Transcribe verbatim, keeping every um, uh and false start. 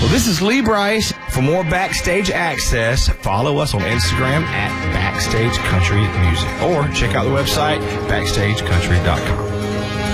Well, this is Lee Brice. For more backstage access, follow us on Instagram at Backstage Country Music or check out the website backstage country dot com.